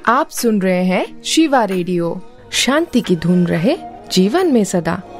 आप सुन रहे हैं शिवा रेडियो। शांति की धुन रहे जीवन में सदा।